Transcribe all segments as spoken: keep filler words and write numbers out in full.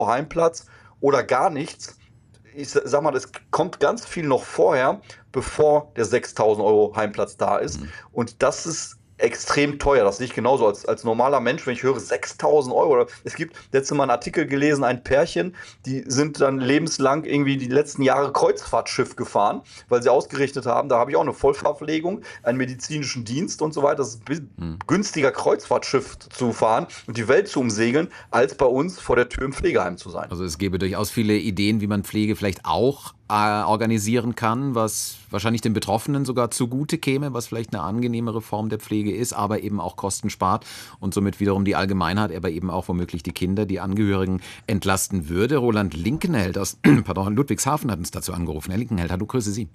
Heimplatz oder gar nichts. Ich sag mal, das kommt ganz viel noch vorher, bevor der sechstausend Euro Heimplatz da ist. Mhm. Und das ist extrem teuer. Das sehe ich genauso als, als normaler Mensch, wenn ich höre sechstausend Euro. Es gibt letztes Mal einen Artikel gelesen, ein Pärchen, die sind dann lebenslang irgendwie die letzten Jahre Kreuzfahrtschiff gefahren, weil sie ausgerichtet haben, da habe ich auch eine Vollverpflegung, einen medizinischen Dienst und so weiter. Das ist mhm. günstiger, Kreuzfahrtschiff zu fahren und die Welt zu umsegeln, als bei uns vor der Tür im Pflegeheim zu sein. Also es gäbe durchaus viele Ideen, wie man Pflege vielleicht auch äh, organisieren kann, was wahrscheinlich den Betroffenen sogar zugute käme, was vielleicht eine angenehmere Form der Pflege ist, aber eben auch Kosten spart und somit wiederum die Allgemeinheit, aber eben auch womöglich die Kinder, die Angehörigen entlasten würde. Roland Linkenheld aus pardon, Ludwigshafen hat uns dazu angerufen. Herr Linkenheld, hallo, grüße Sie.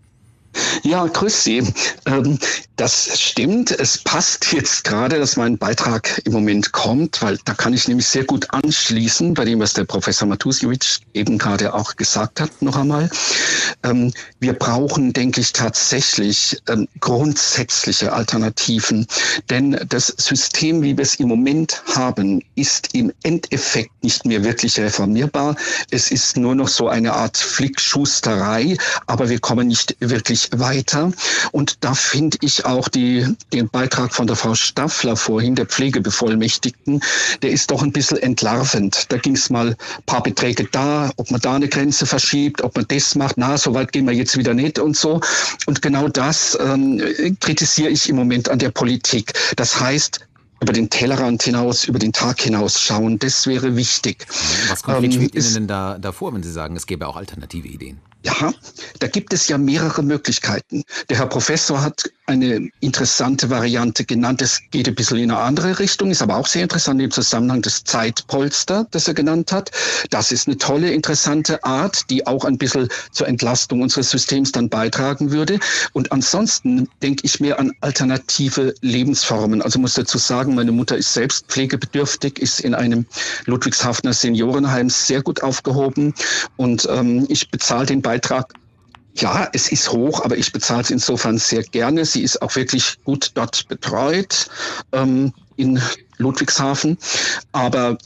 Ja, grüß Sie. Ähm, das stimmt. Es passt jetzt gerade, dass mein Beitrag im Moment kommt, weil da kann ich nämlich sehr gut anschließen bei dem, was der Professor Matusiewicz eben gerade auch gesagt hat, noch einmal. Ähm, wir brauchen, denke ich, tatsächlich ähm, grundsätzliche Alternativen. Denn das System, wie wir es im Moment haben, ist im Endeffekt nicht mehr wirklich reformierbar. Es ist nur noch so eine Art Flickschusterei, aber wir kommen nicht wirklich weiter. Und da finde ich auch die, den Beitrag von der Frau Staffler vorhin, der Pflegebevollmächtigten, der ist doch ein bisschen entlarvend. Da ging es mal ein paar Beträge da, ob man da eine Grenze verschiebt, ob man das macht, na, so weit gehen wir jetzt wieder nicht und so. Und genau das ähm, kritisiere ich im Moment an der Politik. Das heißt, über den Tellerrand hinaus, über den Tag hinaus schauen, das wäre wichtig. Was konkret ähm, schwebt Ihnen denn da, da vor, wenn Sie sagen, es gäbe auch alternative Ideen? Ja, da gibt es ja mehrere Möglichkeiten. Der Herr Professor hat eine interessante Variante genannt. Es geht ein bisschen in eine andere Richtung, ist aber auch sehr interessant im Zusammenhang des Zeitpolster, das er genannt hat. Das ist eine tolle, interessante Art, die auch ein bisschen zur Entlastung unseres Systems dann beitragen würde. Und ansonsten denke ich mehr an alternative Lebensformen. Also muss dazu sagen, meine Mutter ist selbst pflegebedürftig, ist in einem Ludwigshafener Seniorenheim sehr gut aufgehoben und ähm, ich bezahle den Beitrag. Ja, es ist hoch, aber ich bezahle es insofern sehr gerne. Sie ist auch wirklich gut dort betreut ähm, in Ludwigshafen. Aber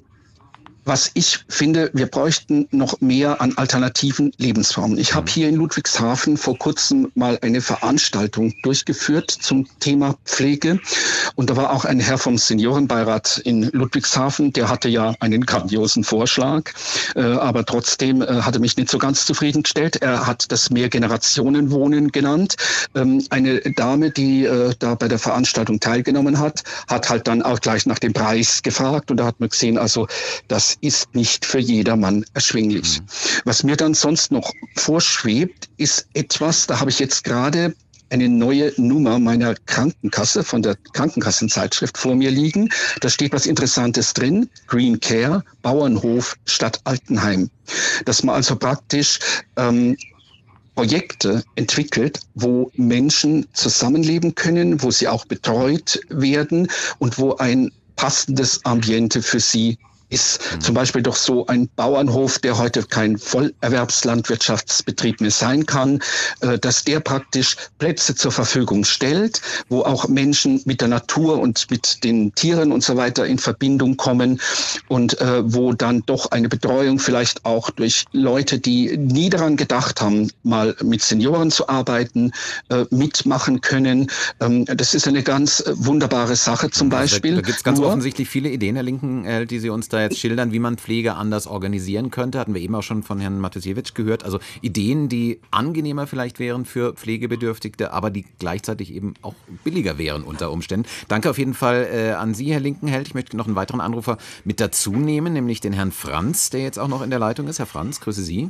was ich finde, wir bräuchten noch mehr an alternativen Lebensformen. Ich habe hier in Ludwigshafen vor kurzem mal eine Veranstaltung durchgeführt zum Thema Pflege. Und da war auch ein Herr vom Seniorenbeirat in Ludwigshafen, der hatte ja einen grandiosen Vorschlag, äh, aber trotzdem äh, hat er mich nicht so ganz zufriedengestellt. Er hat das Mehrgenerationenwohnen genannt. Ähm, eine Dame, die äh, da bei der Veranstaltung teilgenommen hat, hat halt dann auch gleich nach dem Preis gefragt und da hat man gesehen, also das ist nicht für jedermann erschwinglich. Mhm. Was mir dann sonst noch vorschwebt, ist etwas, da habe ich jetzt gerade eine neue Nummer meiner Krankenkasse, von der Krankenkassenzeitschrift vor mir liegen. Da steht was Interessantes drin. Green Care, Bauernhof statt Altenheim. Dass man also praktisch ähm, Projekte entwickelt, wo Menschen zusammenleben können, wo sie auch betreut werden und wo ein passendes Ambiente für sie ist. Mhm. Zum Beispiel doch so ein Bauernhof, der heute kein Vollerwerbslandwirtschaftsbetrieb mehr sein kann, äh, dass der praktisch Plätze zur Verfügung stellt, wo auch Menschen mit der Natur und mit den Tieren und so weiter in Verbindung kommen und äh, wo dann doch eine Betreuung vielleicht auch durch Leute, die nie daran gedacht haben, mal mit Senioren zu arbeiten, äh, mitmachen können. Ähm, das ist eine ganz äh, wunderbare Sache zum Beispiel. Da, da gibt es ganz Nur, offensichtlich viele Ideen, Herr Linkenheld, die Sie uns da jetzt schildern, wie man Pflege anders organisieren könnte. Hatten wir eben auch schon von Herrn Matusiewicz gehört. Also Ideen, die angenehmer vielleicht wären für Pflegebedürftige, aber die gleichzeitig eben auch billiger wären unter Umständen. Danke auf jeden Fall äh, an Sie, Herr Linkenheld. Ich möchte noch einen weiteren Anrufer mit dazu nehmen, nämlich den Herrn Franz, der jetzt auch noch in der Leitung ist. Herr Franz, grüße Sie.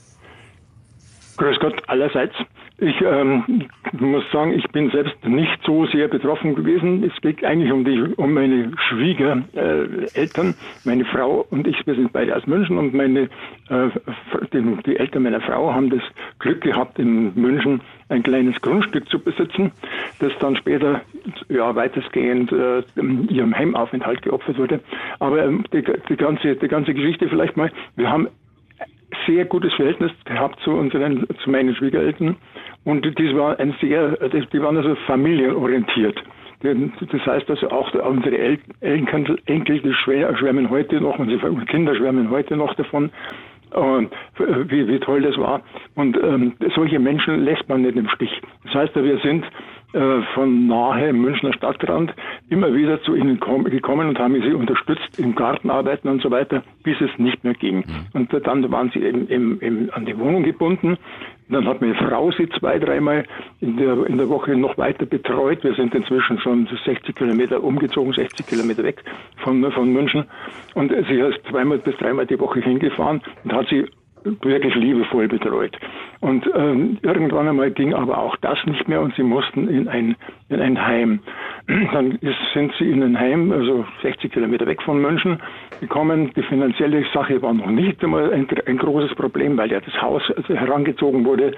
Grüß Gott allerseits. Ich ähm, muss sagen, ich bin selbst nicht so sehr betroffen gewesen. Es geht eigentlich um die um meine Schwiegereltern. Äh, meine Frau und ich, wir sind beide aus München und meine äh, die, die Eltern meiner Frau haben das Glück gehabt, in München ein kleines Grundstück zu besitzen, das dann später ja weitestgehend äh, ihrem Heimaufenthalt geopfert wurde. Aber ähm, die, die ganze die ganze Geschichte vielleicht mal. Wir haben sehr gutes Verhältnis gehabt zu unseren, zu meinen Schwiegereltern und das war ein sehr, die waren also familienorientiert. Das heißt also auch unsere El Enkel, Enkel die schwärmen heute noch, unsere Kinder schwärmen heute noch davon. Und wie, wie toll das war. Und ähm, solche Menschen lässt man nicht im Stich. Das heißt, wir sind äh, von nahe im Münchner Stadtrand immer wieder zu ihnen gekommen und haben sie unterstützt im Gartenarbeiten und so weiter, bis es nicht mehr ging. Und dann waren sie eben, eben, eben an die Wohnung gebunden. Dann hat meine Frau sie zwei, dreimal in der, in der Woche noch weiter betreut. Wir sind inzwischen schon sechzig Kilometer umgezogen, sechzig Kilometer weg von, von München. Und sie ist zweimal bis dreimal die Woche hingefahren und hat sie wirklich liebevoll betreut. Und ähm, irgendwann einmal ging aber auch das nicht mehr und sie mussten in ein, in ein Heim. Dann ist, sind sie in ein Heim, also sechzig Kilometer weg von München, gekommen. Die finanzielle Sache war noch nicht einmal ein, ein großes Problem, weil ja das Haus also herangezogen wurde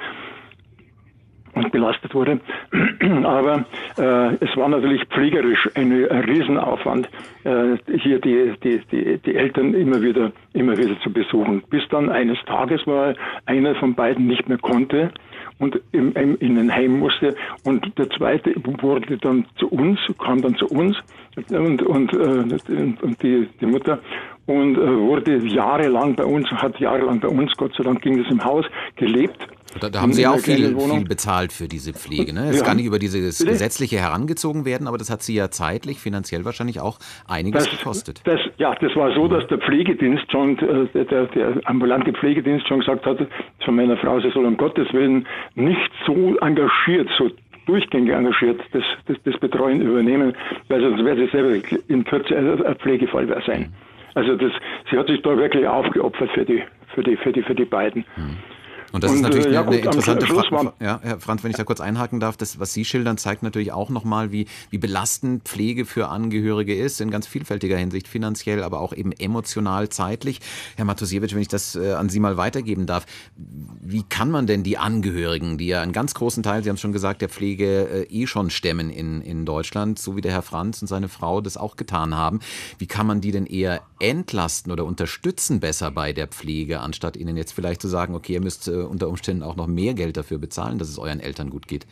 und belastet wurde. Aber äh, es war natürlich pflegerisch ein, ein Riesenaufwand, äh, hier die, die, die, die Eltern immer wieder, immer wieder zu besuchen. Bis dann eines Tages mal einer von beiden nicht mehr konnte und im, im, in ein Heim musste. Und der zweite wurde dann zu uns, kam dann zu uns und, und, äh, und die, die Mutter und äh, wurde jahrelang bei uns, hat jahrelang bei uns, Gott sei Dank ging es im Haus, gelebt. Da, da haben Sie ja auch viel, viel bezahlt für diese Pflege. Ne? Es ja. gar nicht über dieses Bitte? gesetzliche herangezogen werden, aber das hat Sie ja zeitlich, finanziell wahrscheinlich auch einiges das, gekostet. Das, ja, das war so, dass der Pflegedienst schon, äh, der, der ambulante Pflegedienst schon gesagt hat, von meiner Frau, sie soll um Gottes Willen nicht so engagiert, so durchgängig engagiert, das, das, das Betreuen übernehmen, weil sonst wäre sie selber in Kürze ein Pflegefall sein. Also das, sie hat sich da wirklich aufgeopfert für die, für die, für die, für die beiden. Hm. Und das und, ist natürlich eine, ja, gut, eine interessante Frage. Ja, Herr Franz, wenn ich da kurz einhaken darf, das, was Sie schildern, zeigt natürlich auch nochmal, wie, wie belastend Pflege für Angehörige ist, in ganz vielfältiger Hinsicht, finanziell, aber auch eben emotional, zeitlich. Herr Matusiewicz, wenn ich das äh, an Sie mal weitergeben darf, wie kann man denn die Angehörigen, die ja einen ganz großen Teil, Sie haben es schon gesagt, der Pflege äh, eh schon stemmen in, in Deutschland, so wie der Herr Franz und seine Frau das auch getan haben, wie kann man die denn eher entlasten oder unterstützen besser bei der Pflege, anstatt ihnen jetzt vielleicht zu sagen, okay, ihr müsst äh, unter Umständen auch noch mehr Geld dafür bezahlen, dass es euren Eltern gut geht?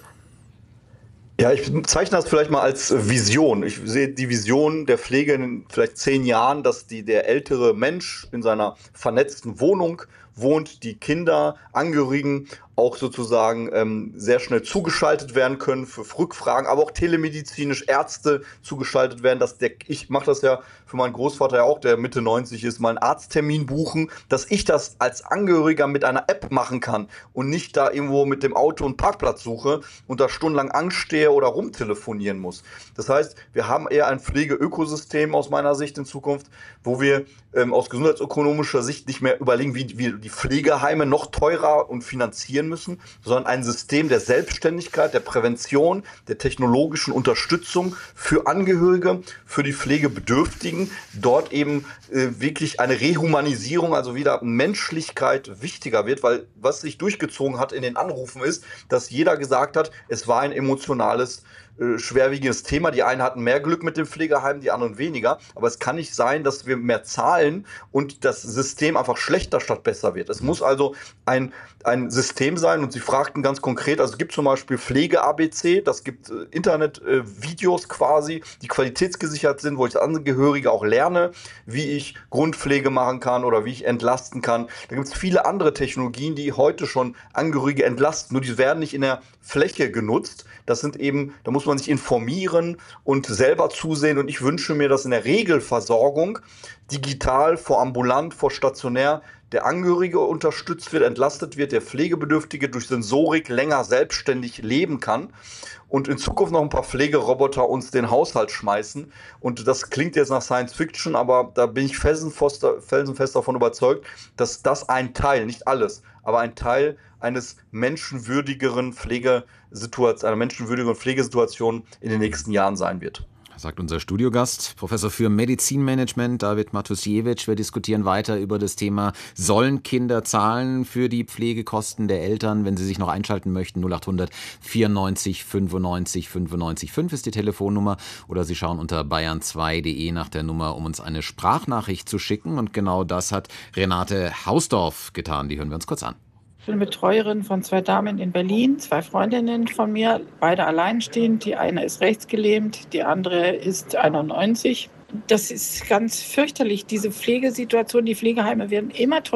Ja, ich zeichne das vielleicht mal als Vision. Ich sehe die Vision der Pflege in vielleicht zehn Jahren, dass die, der ältere Mensch in seiner vernetzten Wohnung wohnt, die Kinder, Angehörigen auch sozusagen ähm, sehr schnell zugeschaltet werden können für Rückfragen, aber auch telemedizinisch Ärzte zugeschaltet werden. Dass der, ich mache das ja für meinen Großvater ja auch, der Mitte neunzig ist, mal einen Arzttermin buchen, dass ich das als Angehöriger mit einer App machen kann und nicht da irgendwo mit dem Auto einen Parkplatz suche und da stundenlang anstehe oder rumtelefonieren muss. Das heißt, wir haben eher ein Pflegeökosystem aus meiner Sicht in Zukunft, wo wir ähm, aus gesundheitsökonomischer Sicht nicht mehr überlegen, wie wir die Pflegeheime noch teurer und finanzieren müssen, sondern ein System der Selbstständigkeit, der Prävention, der technologischen Unterstützung für Angehörige, für die Pflegebedürftigen, dort eben äh, wirklich eine Rehumanisierung, also wieder Menschlichkeit wichtiger wird, weil was sich durchgezogen hat in den Anrufen ist, dass jeder gesagt hat, es war ein emotionales schwerwiegendes Thema. Die einen hatten mehr Glück mit dem Pflegeheim, die anderen weniger. Aber es kann nicht sein, dass wir mehr zahlen und das System einfach schlechter statt besser wird. Es muss also ein, ein System sein. Und Sie fragten ganz konkret, also es gibt zum Beispiel Pflege-A B C, das gibt äh, Internet-Videos äh, quasi, die qualitätsgesichert sind, wo ich als Angehörige auch lerne, wie ich Grundpflege machen kann oder wie ich entlasten kann. Da gibt es viele andere Technologien, die heute schon Angehörige entlasten, nur die werden nicht in der Fläche genutzt. Das sind eben, da muss man sich informieren und selber zusehen. Und ich wünsche mir, dass in der Regelversorgung digital, vor ambulant, vor stationär der Angehörige unterstützt wird, entlastet wird, der Pflegebedürftige durch Sensorik länger selbstständig leben kann und in Zukunft noch ein paar Pflegeroboter uns den Haushalt schmeißen. Und das klingt jetzt nach Science Fiction, aber da bin ich felsenfest davon überzeugt, dass das ein Teil, nicht alles, aber ein Teil eines menschenwürdigeren Pflegesituation, einer menschenwürdigeren Pflegesituation in den nächsten Jahren sein wird. Sagt unser Studiogast, Professor für Medizinmanagement David Matusiewicz. Wir diskutieren weiter über das Thema, sollen Kinder zahlen für die Pflegekosten der Eltern? Wenn Sie sich noch einschalten möchten, null achthundert vierundneunzig fünfundneunzig fünfundneunzig fünf ist die Telefonnummer. Oder Sie schauen unter bayern zwei punkt de nach der Nummer, um uns eine Sprachnachricht zu schicken. Und genau das hat Renate Hausdorf getan. Die hören wir uns kurz an. bin Betreuerin von zwei Damen in Berlin, zwei Freundinnen von mir, beide alleinstehend. Die eine ist rechtsgelähmt, die andere ist einundneunzig. Das ist ganz fürchterlich, diese Pflegesituation. Die Pflegeheime werden immer teurer.